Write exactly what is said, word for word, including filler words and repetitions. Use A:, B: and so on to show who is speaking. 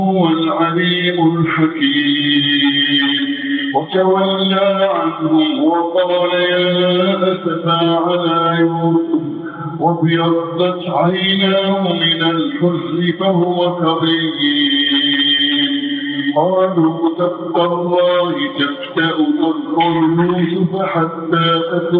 A: هو العليم الحكيم. وتولى عنهم وقال يا أسفى على يوسف وابيضت عيناه من الحزن فهو كظيم. قالوا تالله تفتأ تذكر يوسف حتى تكون